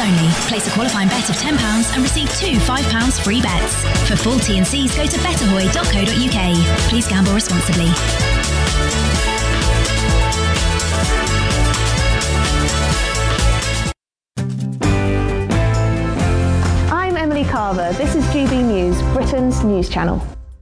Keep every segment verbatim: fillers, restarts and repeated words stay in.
only. Place a qualifying bet of ten pounds and receive two five pounds free bets. For full T and Cs, go to betterhoy dot co dot uk. Please gamble responsibly. I'm Emily Carver. This is G B News, Britain's news channel.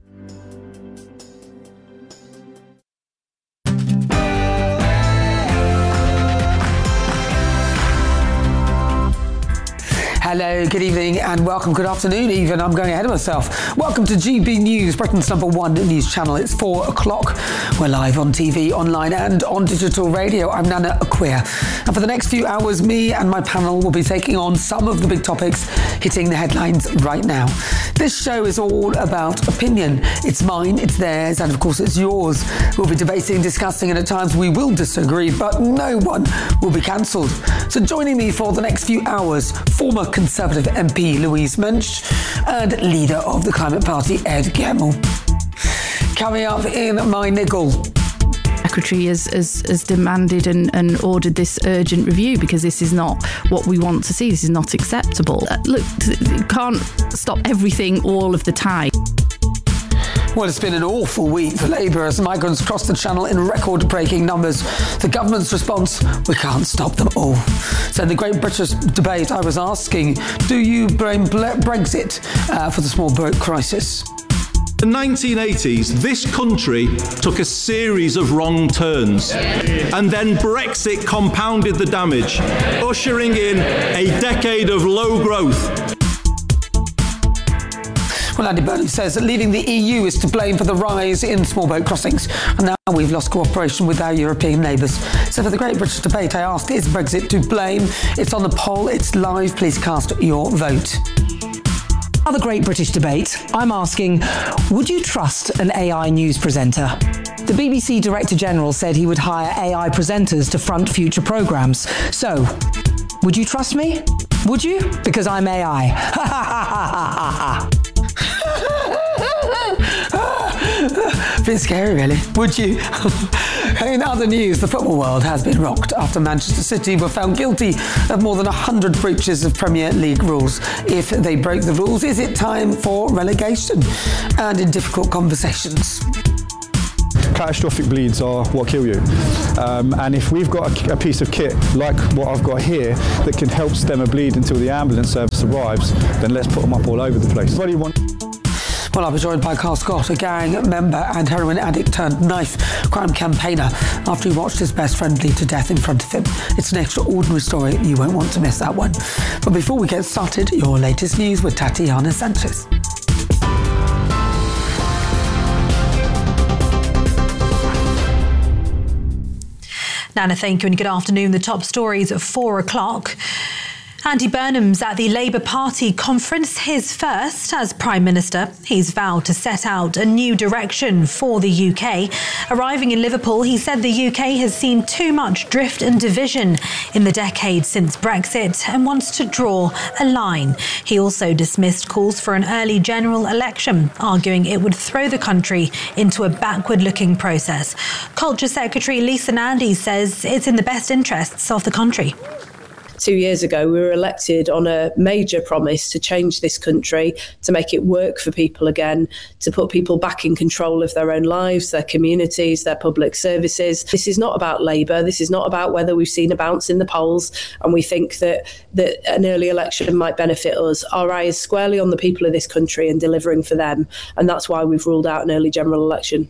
Hello, good evening and welcome. Good afternoon even. I'm going ahead of myself. Welcome to G B News, Britain's number one news channel. It's four o'clock. We're live on T V, online and on digital radio. I'm Nana Acquia. And for the next few hours, me and my panel will be taking on some of the big topics hitting the headlines right now. This show is all about opinion. It's mine, it's theirs, and of course it's yours. We'll be debating, discussing, and at times we will disagree, but no one will be cancelled. So joining me for the next few hours, former Conservative M P Louise Mensch and leader of the Climate Party Ed Gemmell. Coming up in my niggle. Secretary has, has, has demanded and, and ordered this urgent review because this is not what we want to see. This is not acceptable. Uh, look, you can't stop everything all of the time. Well, it's been an awful week for Labour as migrants crossed the channel in record-breaking numbers. The government's response, we can't stop them all. So in the Great British debate, I was asking, do you blame Brexit uh, for the small boat crisis? In the nineteen eighties, this country took a series of wrong turns, and then Brexit compounded the damage, ushering in a decade of low growth. Well, Andy Burnham says that leaving the E U is to blame for the rise in small boat crossings. And now we've lost cooperation with our European neighbours. So for the Great British debate, I asked, is Brexit to blame? It's on the poll, it's live, please cast your vote. Another Great British debate, I'm asking, would you trust an A I news presenter? The B B C Director General said he would hire A I presenters to front future programmes. So, would you trust me? Would you? Because I'm A I. Ha ha ha ha ha ha. Bit scary, really. Would you? In other news, the football world has been rocked after Manchester City were found guilty of more than one hundred breaches of Premier League rules. If they broke the rules, is it time for relegation? And in difficult conversations. Catastrophic bleeds are what kill you. Um, and if we've got a, a piece of kit like what I've got here that can help stem a bleed until the ambulance service arrives, then let's put them up all over the place. Everybody want- Well, I'll be joined by Carl Scott, a gang member and heroin addict turned knife crime campaigner, after he watched his best friend bleed to death in front of him. It's an extraordinary story. You won't want to miss that one. But before we get started, your latest news with Tatiana Sanchez. Nana, thank you and good afternoon. The top stories at four o'clock. Andy Burnham's at the Labour Party conference, his first as Prime Minister. He's vowed to set out a new direction for the U K. Arriving in Liverpool, he said the U K has seen too much drift and division in the decade since Brexit and wants to draw a line. He also dismissed calls for an early general election, arguing it would throw the country into a backward-looking process. Culture Secretary Lisa Nandy says it's in the best interests of the country. Two years ago, we were elected on a major promise to change this country, to make it work for people again, to put people back in control of their own lives, their communities, their public services. This is not about Labour. This is not about whether we've seen a bounce in the polls and we think that, that an early election might benefit us. Our eye is squarely on the people of this country and delivering for them. And that's why we've ruled out an early general election.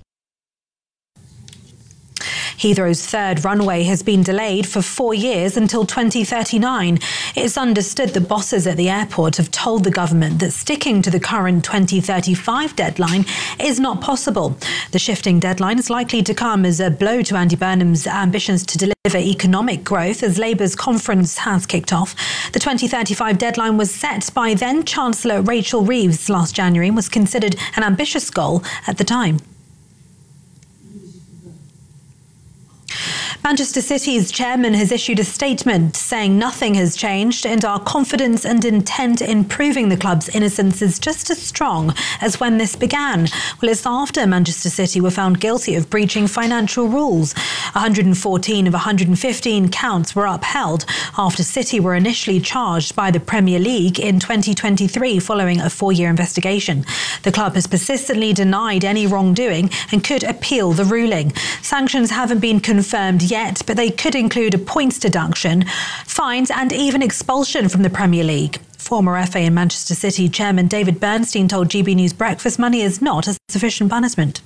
Heathrow's third runway has been delayed for four years until twenty thirty-nine. It's understood the bosses at the airport have told the government that sticking to the current twenty thirty-five deadline is not possible. The shifting deadline is likely to come as a blow to Andy Burnham's ambitions to deliver economic growth as Labour's conference has kicked off. The twenty thirty-five deadline was set by then Chancellor Rachel Reeves last January and was considered an ambitious goal at the time. Manchester City's chairman has issued a statement saying nothing has changed and our confidence and intent in proving the club's innocence is just as strong as when this began. Well, it's after Manchester City were found guilty of breaching financial rules. one hundred fourteen of one hundred fifteen counts were upheld after City were initially charged by the Premier League in twenty twenty-three following a four-year investigation. The club has persistently denied any wrongdoing and could appeal the ruling. Sanctions haven't been confirmed yet. Yet, but they could include a points deduction, fines and even expulsion from the Premier League. Former F A and Manchester City chairman David Bernstein told G B News Breakfast money is not a sufficient punishment.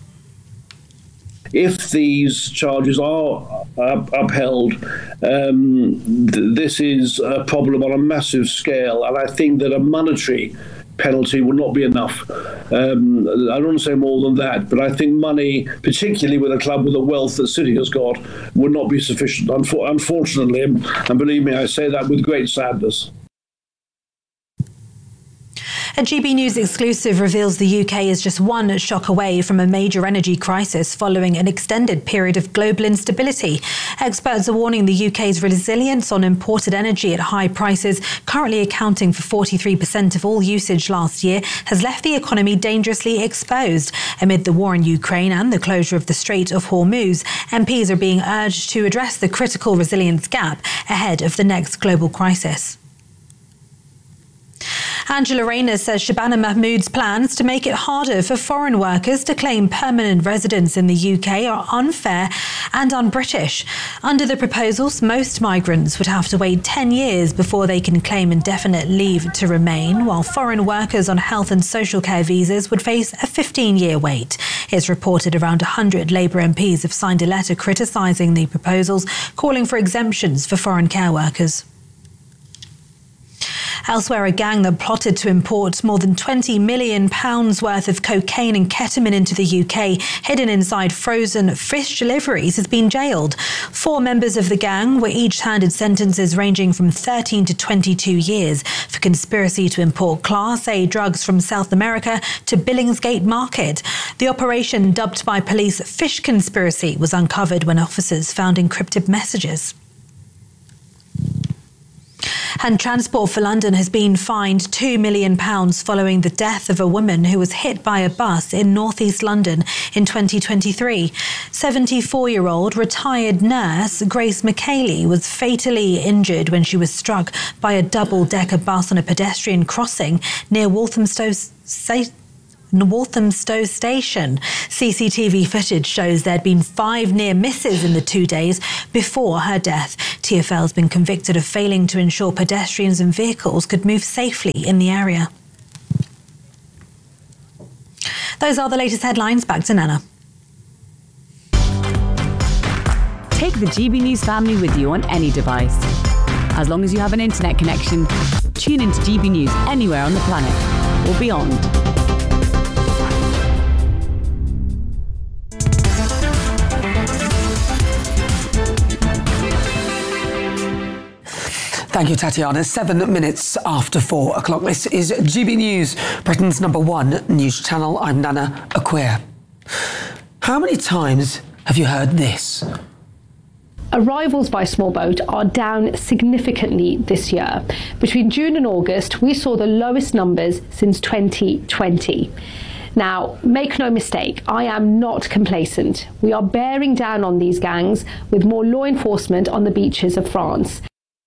If these charges are uh, upheld, um, th- this is a problem on a massive scale, and I think that a monetary penalty would not be enough. Um, I don't want to say more than that, but I think money, particularly with a club with the wealth that City has got, would not be sufficient, unfor- unfortunately. And, and believe me, I say that with great sadness. A G B News exclusive reveals the U K is just one shock away from a major energy crisis following an extended period of global instability. Experts are warning the U K's resilience on imported energy at high prices, currently accounting for forty-three percent of all usage last year, has left the economy dangerously exposed. Amid the war in Ukraine and the closure of the Strait of Hormuz, M Ps are being urged to address the critical resilience gap ahead of the next global crisis. Angela Rayner says Shabana Mahmood's plans to make it harder for foreign workers to claim permanent residence in the U K are unfair and un-British. Under the proposals, most migrants would have to wait ten years before they can claim indefinite leave to remain, while foreign workers on health and social care visas would face a fifteen-year wait. It's reported around one hundred Labour M Ps have signed a letter criticising the proposals, calling for exemptions for foreign care workers. Elsewhere, a gang that plotted to import more than twenty million pounds worth of cocaine and ketamine into the U K, hidden inside frozen fish deliveries, has been jailed. Four members of the gang were each handed sentences ranging from thirteen to twenty-two years for conspiracy to import Class A drugs from South America to Billingsgate Market. The operation, dubbed by police Fish Conspiracy, was uncovered when officers found encrypted messages. And Transport for London has been fined two million pounds following the death of a woman who was hit by a bus in North East London in twenty twenty-three. seventy-four-year-old retired nurse Grace McKaylee was fatally injured when she was struck by a double-decker bus on a pedestrian crossing near Walthamstow Station. Walthamstow Station. C C T V footage shows there'd been five near misses in the two days before her death. T F L's been convicted of failing to ensure pedestrians and vehicles could move safely in the area. Those are the latest headlines. Back to Nana. Take the G B News family with you on any device. As long as you have an internet connection, tune into G B News anywhere on the planet or beyond. Thank you, Tatiana. Seven minutes after four o'clock. This is G B News, Britain's number one news channel. I'm Nana Acquia. How many times have you heard this? Arrivals by small boat are down significantly this year. Between June and August, we saw the lowest numbers since twenty twenty. Now, make no mistake, I am not complacent. We are bearing down on these gangs with more law enforcement on the beaches of France.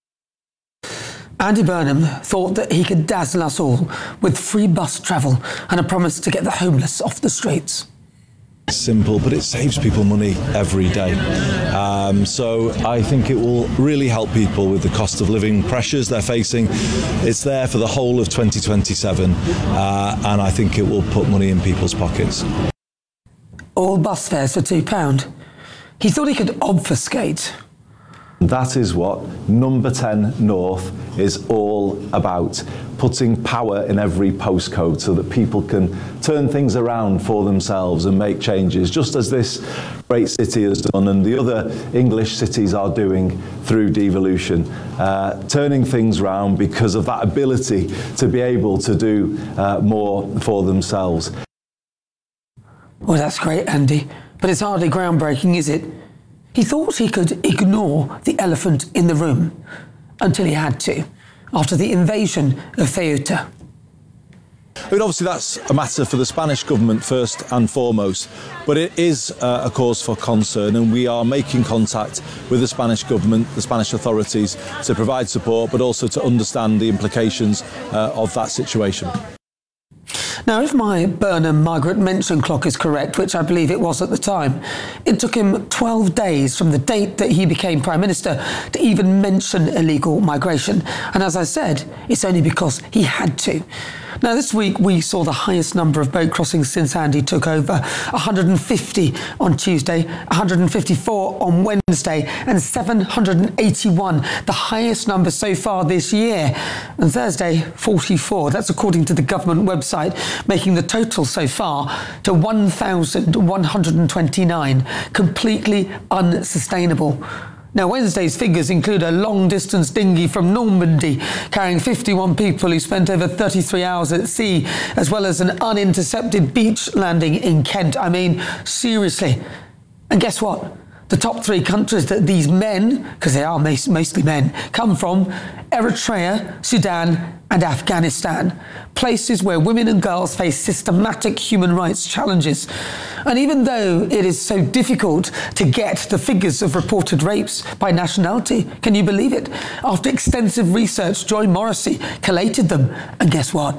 Andy Burnham thought that he could dazzle us all with free bus travel and a promise to get the homeless off the streets. Simple, but it saves people money every day. Um, so I think it will really help people with the cost of living pressures they're facing. It's there for the whole of twenty twenty-seven, uh, and I think it will put money in people's pockets. All bus fares for two pounds. He thought he could obfuscate. That is what Number ten North is all about, putting power in every postcode so that people can turn things around for themselves and make changes, just as this great city has done and the other English cities are doing through devolution, uh, turning things around because of that ability to be able to do uh, more for themselves. Well, that's great, Andy, but it's hardly groundbreaking, is it? He thought he could ignore the elephant in the room until he had to, after the invasion of Ceuta. I mean, obviously that's a matter for the Spanish government first and foremost, but it is uh, a cause for concern, and we are making contact with the Spanish government, the Spanish authorities, to provide support, but also to understand the implications uh, of that situation. Now, if my Burnham Margaret mention clock is correct, which I believe it was at the time, it took him twelve days from the date that he became Prime Minister to even mention illegal migration. And as I said, it's only because he had to. Now, this week we saw the highest number of boat crossings since Andy took over. one hundred fifty on Tuesday, one hundred fifty-four on Wednesday, and seven hundred eighty-one, the highest number so far this year. And Thursday, forty-four. That's according to the government website, making the total so far to one thousand one hundred twenty-nine, completely unsustainable. Now, Wednesday's figures include a long-distance dinghy from Normandy carrying fifty-one people who spent over thirty-three hours at sea, as well as an unintercepted beach landing in Kent. I mean, seriously. And guess what? The top three countries that these men, because they are mostly men, come from: Eritrea, Sudan and Afghanistan. Places where women and girls face systematic human rights challenges. And even though it is so difficult to get the figures of reported rapes by nationality, can you believe it? After extensive research, Joy Morrissey collated them. And guess what?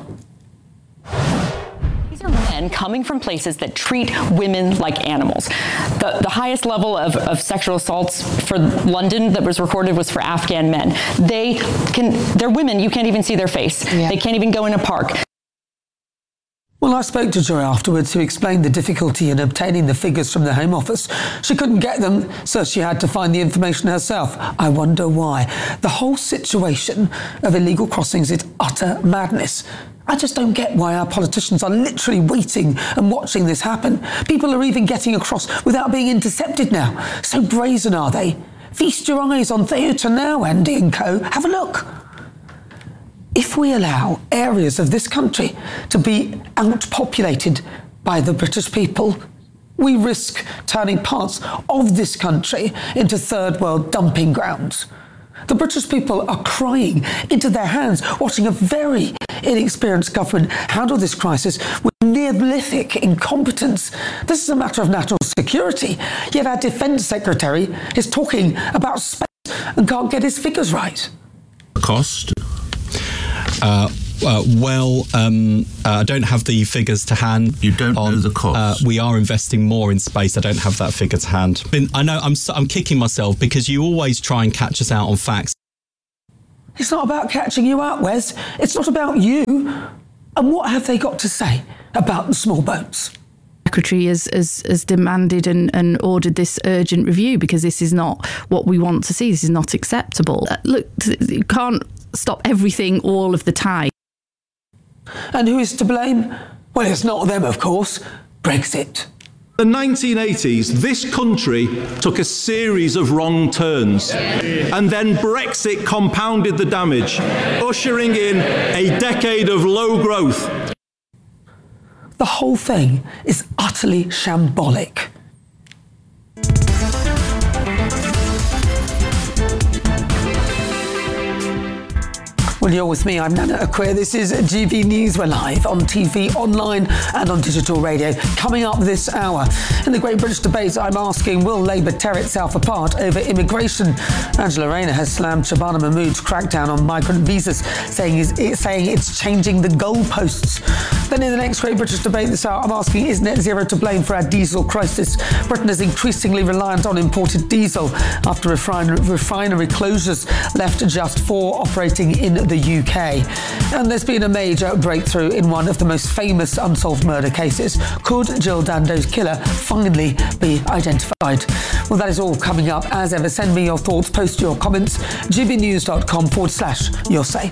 Men coming from places that treat women like animals. The, the highest level of, of sexual assaults for London that was recorded was for Afghan men. They can, they're women, you can't even see their face. Yeah. They can't even go in a park. Well, I spoke to Joy afterwards, who explained the difficulty in obtaining the figures from the Home Office. She couldn't get them, so she had to find the information herself. I wonder why. The whole situation of illegal crossings is utter madness. I just don't get why our politicians are literally waiting and watching this happen. People are even getting across without being intercepted now. So brazen are they? Feast your eyes on Ceuta now, Andy and co. Have a look. If we allow areas of this country to be outpopulated by the British people, we risk turning parts of this country into third world dumping grounds. The British people are crying into their hands, watching a very inexperienced government handle this crisis with Neolithic incompetence. This is a matter of national security, yet our Defence Secretary is talking about space and can't get his figures right. Cost? Uh, uh, well, um, uh, I don't have the figures to hand. You don't on, know the cost? Uh, we are investing more in space. I don't have that figure to hand. Been, I know I'm, I'm kicking myself because you always try and catch us out on facts. It's not about catching you out, Wes. It's not about you. And what have they got to say about the small boats? Secretary has, has, has demanded and, and ordered this urgent review because this is not what we want to see. This is not acceptable. Uh, look, you can't stop everything all of the time. And who is to blame? Well, it's not them, of course. Brexit. In the nineteen eighties, this country took a series of wrong turns, and then Brexit compounded the damage, ushering in a decade of low growth. The whole thing is utterly shambolic. Well, you're with me, I'm Nana Acquia. This is G B News. We're live on T V, online and on digital radio. Coming up this hour, in the Great British Debate, I'm asking, will Labour tear itself apart over immigration? Angela Rayner has slammed Shabana Mahmood's crackdown on migrant visas, saying, is it, saying it's changing the goalposts. Then in the next Great British Debate this hour, I'm asking, is net zero to blame for our diesel crisis? Britain is increasingly reliant on imported diesel after refinery, refinery closures left just four operating in the U K. And there's been a major breakthrough in one of the most famous unsolved murder cases. Could Jill Dando's killer finally be identified? Well, that is all coming up. As ever, send me your thoughts, post your comments, gbnews.com forward slash your say.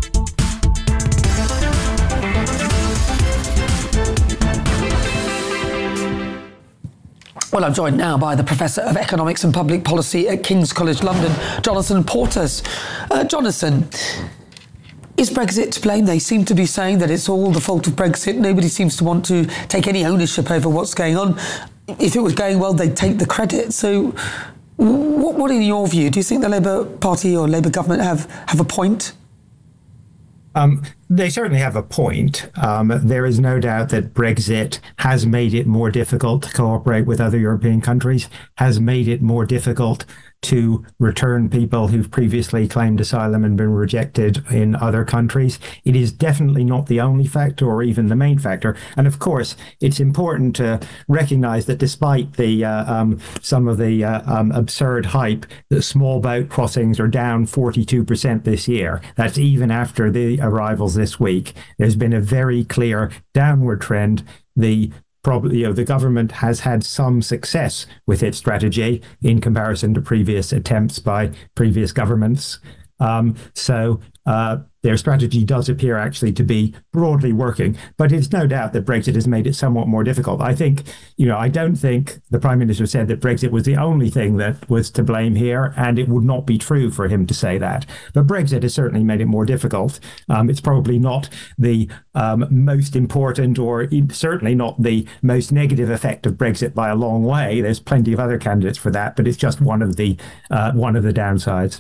Well, I'm joined now by the Professor of Economics and Public Policy at King's College London, Jonathan Portes. Uh, Jonathan, is Brexit to blame? They seem to be saying that it's all the fault of Brexit. Nobody seems to want to take any ownership over what's going on. If it was going well, they'd take the credit. So What, what in your view, do you think the Labour Party or Labour government have, have a point? Um, they certainly have a point. Um, there is no doubt that Brexit has made it more difficult to cooperate with other European countries, has made it more difficult to return people who've previously claimed asylum and been rejected in other countries. It is definitely not the only factor or even the main factor. And of course, it's important to recognize that despite the uh, um, some of the uh, um, absurd hype, that small boat crossings are down forty-two percent this year. That's even after the arrivals this week. There's been a very clear downward trend. The Probably, you know, the government has had some success with its strategy in comparison to previous attempts by previous governments. Um, so uh, their strategy does appear actually to be broadly working, but it's no doubt that Brexit has made it somewhat more difficult. I think, you know, I don't think the Prime Minister said that Brexit was the only thing that was to blame here, and it would not be true for him to say that. But Brexit has certainly made it more difficult. Um, it's probably not the um, most important, or certainly not the most negative effect of Brexit by a long way. There's plenty of other candidates for that, but it's just one of the uh, one of the downsides.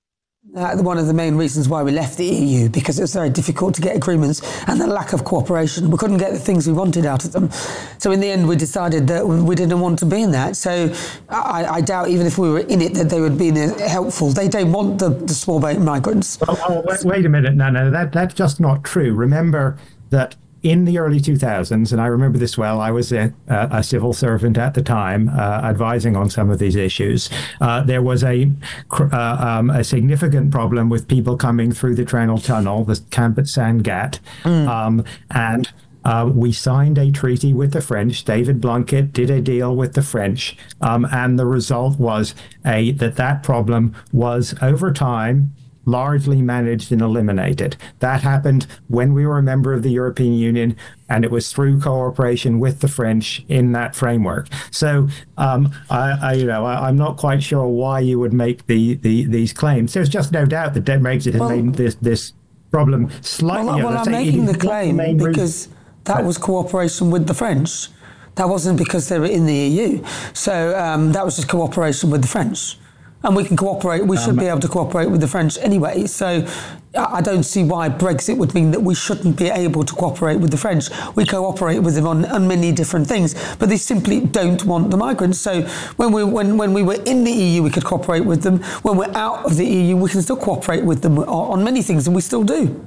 Uh, one of the main reasons why we left the E U, because it was very difficult to get agreements and the lack of cooperation. We couldn't get the things we wanted out of them. So in the end, we decided that we didn't want to be in that. So I, I doubt even if we were in it that they would be helpful. They don't want the, the small boat migrants. Oh, oh, wait, wait a minute. No, no, that, that's just not true. Remember that in the early two thousands, and I remember this well, I was a, a civil servant at the time, uh, advising on some of these issues. Uh, there was a, uh, um, a significant problem with people coming through the Tranel Tunnel, the camp at Sangatte, mm. um, and Uh, we signed a treaty with the French. David Blunkett did a deal with the French, um, and the result was a that that problem was, over time, largely managed and eliminated. That happened when we were a member of the European Union, and it was through cooperation with the French in that framework. So, um, I, I, you know, I, I'm not quite sure why you would make the, the these claims. There's just no doubt that Brexit has well, made this this problem slightly. Well, well I'm making the claim because that was cooperation with the French. That wasn't because they were in the E U. So um, that was just cooperation with the French. And we can cooperate, we should um, be able to cooperate with the French anyway. So I don't see why Brexit would mean that we shouldn't be able to cooperate with the French. We cooperate with them on, on many different things, but they simply don't want the migrants. So when we when, when we were in the E U, we could cooperate with them. When we're out of the E U, we can still cooperate with them on, on many things, and we still do.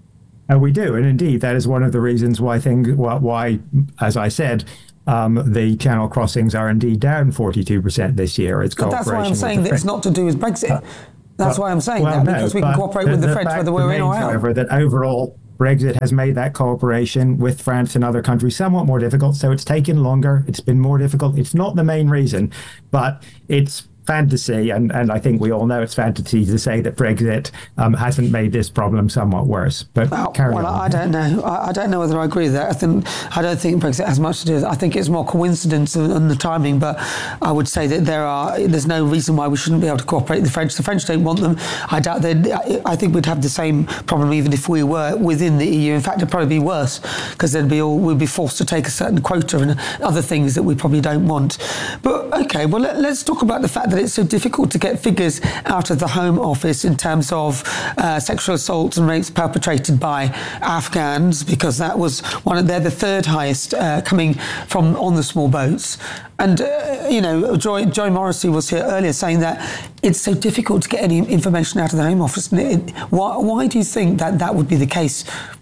Uh, we do, and indeed, that is one of the reasons why, things, why, as I said, Um, the Channel crossings are indeed down forty-two percent this year. It's but that's why I'm saying that it's not to do with Brexit. Uh, that's well, why I'm saying well, that, no, because we can cooperate the, with the, the French whether we're in or out. However, that overall Brexit has made that cooperation with France and other countries somewhat more difficult. So it's taken longer. It's been more difficult. It's not the main reason, but it's fantasy, and, and I think we all know it's fantasy to say that Brexit um, hasn't made this problem somewhat worse. But well, carry well, on. I don't know. I, I don't know whether I agree with that. I think I don't think Brexit has much to do with it. I think it's more coincidence and the timing. But I would say that there are there's no reason why we shouldn't be able to cooperate with the French. The French don't want them. I doubt that. I think we'd have the same problem even if we were within the E U. In fact, it'd probably be worse because there'd be all we'd be forced to take a certain quota and other things that we probably don't want. But okay, well let, let's talk about the fact that it's so difficult to get figures out of the Home Office in terms of uh, sexual assaults and rapes perpetrated by Afghans, because that was one of, they're the third highest uh, coming from on the small boats. And, uh, you know, Joy, Joy Morrissey was here earlier saying that it's so difficult to get any information out of the Home Office. And it, why, why do you think that that would be the case?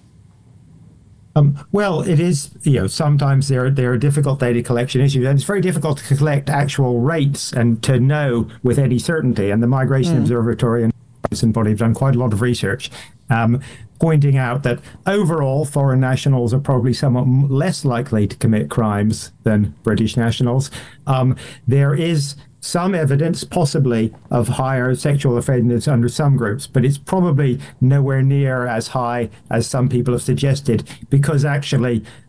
Um, well, it is, you know, sometimes there, there are difficult data collection issues, and it's very difficult to collect actual rates and to know with any certainty. And the Migration mm. Observatory and Citizen Body have done quite a lot of research, um, pointing out that overall foreign nationals are probably somewhat less likely to commit crimes than British nationals. Um, there is some evidence, possibly, of higher sexual offenders under some groups, but it's probably nowhere near as high as some people have suggested, because actually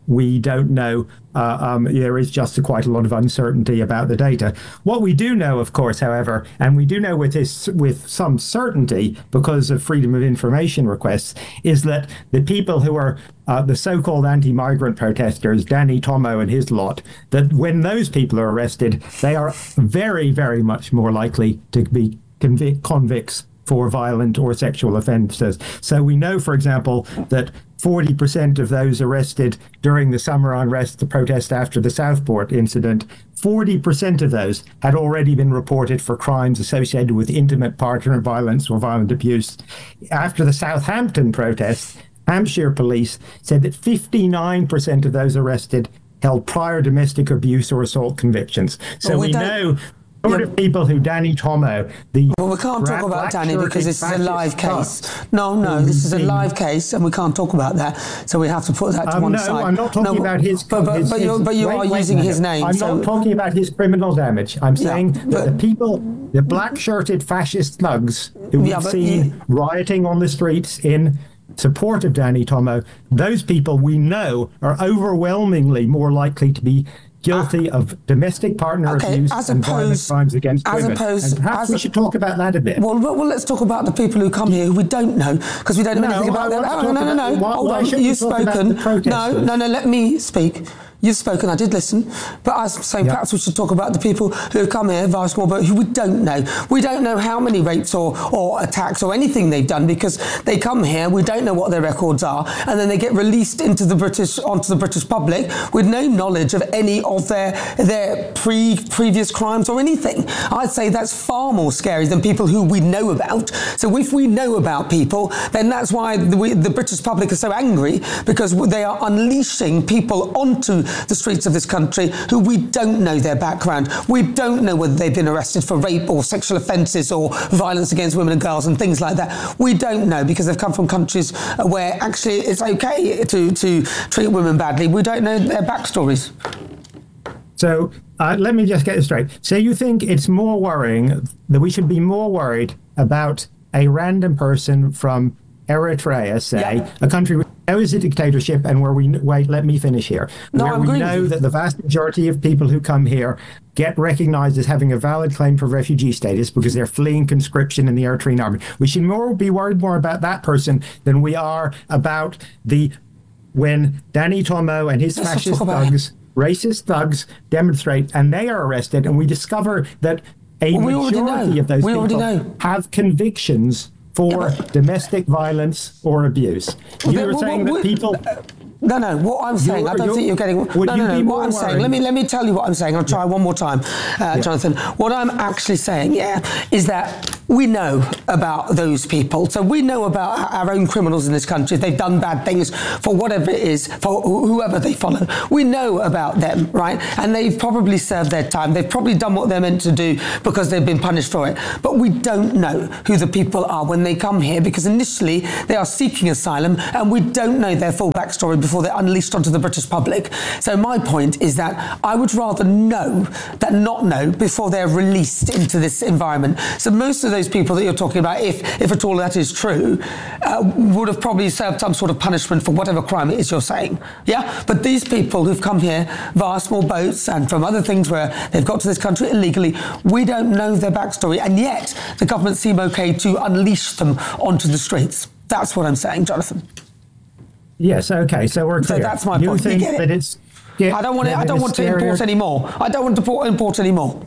we don't know. Uh, um, there is just a, quite a lot of uncertainty about the data. What we do know, of course, however, and we do know with this with some certainty because of freedom of information requests, is that the people who are uh, the so-called anti-migrant protesters, Danny Tomo and his lot, that when those people are arrested, they are very, very much more likely to be convic- convicts for violent or sexual offences. So we know, for example, that forty percent of those arrested during the summer unrest, the protest after the Southport incident, forty percent of those had already been reported for crimes associated with intimate partner violence or violent abuse. After the Southampton protest, Hampshire police said that fifty-nine percent of those arrested held prior domestic abuse or assault convictions. So well, we, we know sort of people who Danny Tomo, the well, we can't talk about Danny because this is a live case. No, no, this is a live case, and we can't talk about that. So we have to put that to um, one no, side. No, I'm not talking no, about his. But but, his, but, you're, but you wait, are wait, using wait, his name. I'm so. not talking about his criminal damage. I'm saying yeah, that but, the people, the black-shirted fascist thugs who yeah, we've seen yeah. rioting on the streets in support of Danny Tomo, those people we know are overwhelmingly more likely to be guilty uh, of domestic partner okay, abuse as and opposed, violent crimes against as women. Opposed, and perhaps as we a, should talk about that a bit. Well, well, let's talk about the people who come here who we don't know, because we don't know no, anything about them. Oh, no, no, no, no. Why, Hold why on, you've spoken. No, no, no, let me speak. You've spoken, I did listen, but I was saying yep. perhaps we should talk about the people who come here via small boat who we don't know. We don't know how many rapes or, or attacks or anything they've done because they come here, we don't know what their records are, and then they get released into the British onto the British public with no knowledge of any of their their pre previous crimes or anything. I'd say that's far more scary than people who we know about. So if we know about people, then that's why the, we, the British public are so angry, because they are unleashing people onto the streets of this country who we don't know their background. We don't know whether they've been arrested for rape or sexual offences or violence against women and girls and things like that. We don't know because they've come from countries where actually it's okay to, to treat women badly. We don't know their backstories. So uh, let me just get this straight. So you think it's more worrying, that we should be more worried about a random person from Eritrea, say, yeah. a country where there is a dictatorship and where we, wait, let me finish here, no, where I'm we know that the vast majority of people who come here get recognized as having a valid claim for refugee status because they're fleeing conscription in the Eritrean army. We should more be worried more about that person than we are about the, when Danny Tomo and his Let's fascist thugs, racist thugs demonstrate and they are arrested and we discover that a well, majority of those we people have convictions for yeah, domestic violence or abuse. You well, were well, saying well, that people... No, no, what I'm saying, I don't think you're getting... No, no, no, what I'm saying, let me let me tell you what I'm saying. I'll try yeah. one more time, uh, yeah. Jonathan. What I'm actually saying, yeah, is that we know about those people. So we know about our own criminals in this country. If they've done bad things for whatever it is, for whoever they follow. We know about them, right? And they've probably served their time. They've probably done what they're meant to do because they've been punished for it. But we don't know who the people are when they come here because initially they are seeking asylum and we don't know their full backstory before they're unleashed onto the British public. So my point is that I would rather know than not know before they're released into this environment. So most of those people that you're talking about, if if at all that is true, uh, would have probably served some sort of punishment for whatever crime it is you're saying. Yeah? But these people who've come here via small boats and from other things where they've got to this country illegally, we don't know their backstory, and yet the government seem okay to unleash them onto the streets. That's what I'm saying, Jonathan. Yes, okay, so we're clear. So that's my you point. Think you get that it? it's, yeah, I don't want, it, I don't want to import anymore. I don't want to import, import anymore.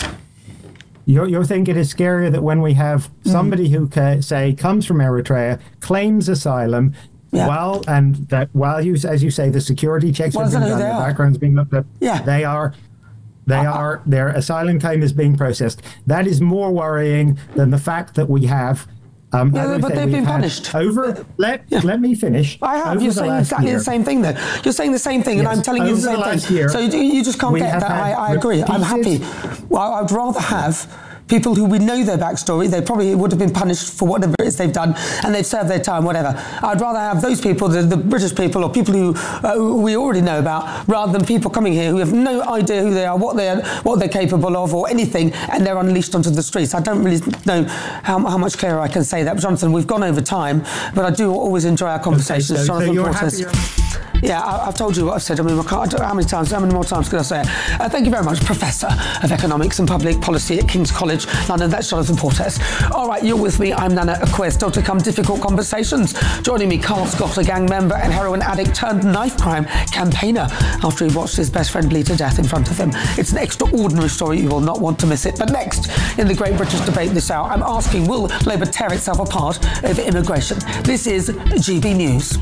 You you think it is scarier that when we have somebody mm. who, ca- say, comes from Eritrea, claims asylum, yeah. while and that while you, as you say, the security checks well, are being done, their background's being looked at, yeah. they are, they uh, are, their asylum claim is being processed. That is more worrying than the fact that we have. Um, yeah, but they've been punished. Over. Let yeah. let me finish. I have. Over You're saying exactly year, the same thing, though. You're saying the same thing, yes, and I'm telling you the same the thing. Year, so you, you just can't get that. I, I agree. Pieces. I'm happy. Well, I'd rather have people who we know their backstory. They probably would have been punished for whatever it is they've done, and they've served their time, whatever. I'd rather have those people, the, the British people, or people who, uh, who we already know about, rather than people coming here who have no idea who they are, what they're what they're capable of, or anything, and they're unleashed onto the streets. I don't really know how, how much clearer I can say that, but Jonathan. We've gone over time, but I do always enjoy our conversations. Okay, so, Jonathan so you're happy Yeah, I, I've told you what I've said. I mean, I can't, I don't know how many times, how many more times can I say it? Uh, thank you very much, Professor of Economics and Public Policy at King's College London. That's Jonathan Portes. All right, you're with me. I'm Nana Aquez. Still to come, Difficult Conversations. Joining me, Carl Scott, a gang member and heroin addict turned knife crime campaigner after he watched his best friend bleed to death in front of him. It's an extraordinary story. You will not want to miss it. But next, in the Great British Debate this hour, I'm asking, will Labour tear itself apart over immigration? This is G B News.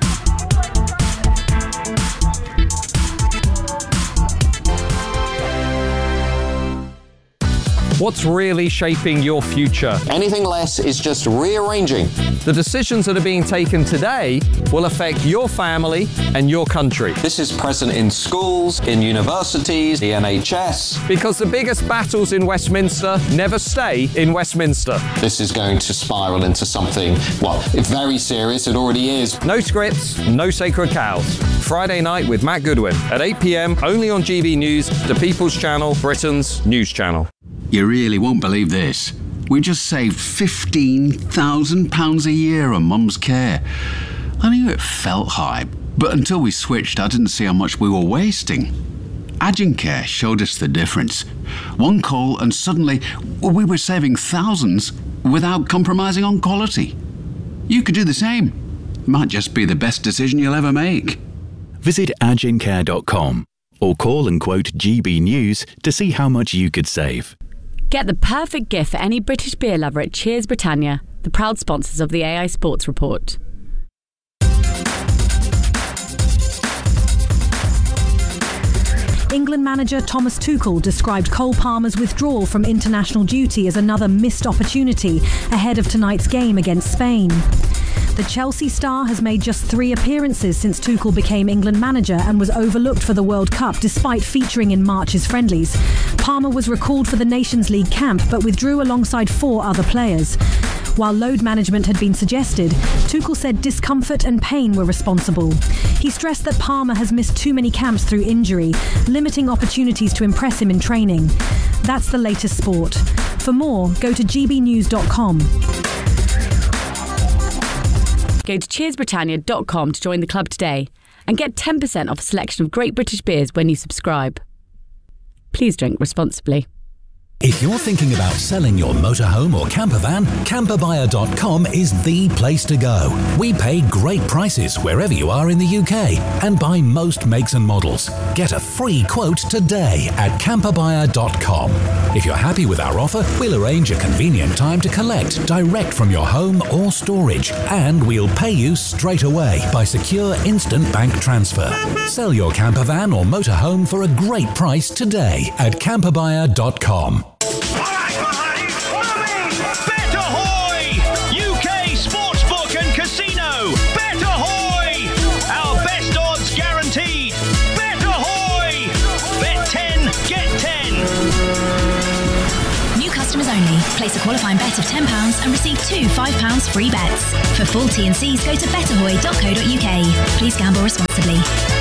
What's really shaping your future? Anything less is just rearranging. The decisions that are being taken today will affect your family and your country. This is present in schools, in universities, the N H S. Because the biggest battles in Westminster never stay in Westminster. This is going to spiral into something, well, very serious. It already is. No scripts, no sacred cows. Friday night with Matt Goodwin at eight p.m. only on G B News, the People's Channel, Britain's news channel. You really won't believe this. We just saved fifteen thousand pounds a year on Mum's care. I knew it felt high, but until we switched, I didn't see how much we were wasting. Agencare showed us the difference. One call and suddenly we were saving thousands without compromising on quality. You could do the same. Might just be the best decision you'll ever make. Visit agencare dot com or call and quote G B News to see how much you could save. Get the perfect gift for any British beer lover at Cheers Britannia, the proud sponsors of the A I Sports Report. England manager Thomas Tuchel described Cole Palmer's withdrawal from international duty as another missed opportunity ahead of tonight's game against Spain. The Chelsea star has made just three appearances since Tuchel became England manager and was overlooked for the World Cup despite featuring in March's friendlies. Palmer was recalled for the Nations League camp but withdrew alongside four other players. While load management had been suggested, Tuchel said discomfort and pain were responsible. He stressed that Palmer has missed too many camps through injury, limiting opportunities to impress him in training. That's the latest sport. For more, go to g b news dot com. Go to cheers britannia dot com to join the club today and get ten percent off a selection of great British beers when you subscribe. Please drink responsibly. If you're thinking about selling your motorhome or camper van, camper buyer dot com is the place to go. We pay great prices wherever you are in the U K and buy most makes and models. Get a free quote today at camper buyer dot com. If you're happy with our offer, we'll arrange a convenient time to collect direct from your home or storage, and we'll pay you straight away by secure instant bank transfer. Sell your camper van or motorhome for a great price today at camper buyer dot com. Bet Ahoy! U K Sportsbook and Casino! Bet Ahoy! Our best odds guaranteed! Bet Ahoy! Bet ten, get ten! New customers only. Place a qualifying bet of ten pounds and receive two five pounds free bets. For full T and Cs, go to bet ahoy dot co dot uk. Please gamble responsibly.